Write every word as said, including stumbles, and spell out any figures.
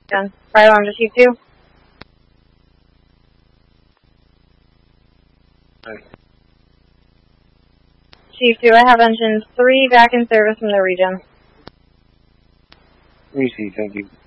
Done. Fire alarm to Chief two. Right. Chief two, I have engine three back in service from the region. Receive, thank you.